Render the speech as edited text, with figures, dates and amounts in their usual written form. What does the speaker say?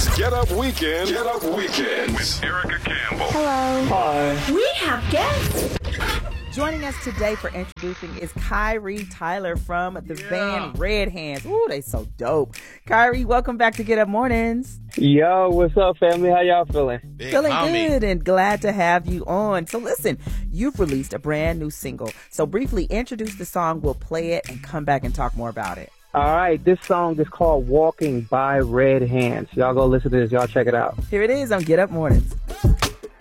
It's Get Up Weekend. Get Up Weekend with Erica Campbell. Hello. Hi. We have guests. Joining us today for introducing is Kyrie Tyler from the band Red Hands. Ooh, they so dope. Kyrie, welcome back to Get Up Mornings. Yo, what's up, family? How y'all feeling? Feeling good and glad to have you on. So listen, you've released a brand new single. So briefly introduce the song, we'll play it, and come back and talk more about it. All right, this song is called Walking by Red Hands. Y'all go listen to this. Y'all check it out. Here it is on Get Up Mornings.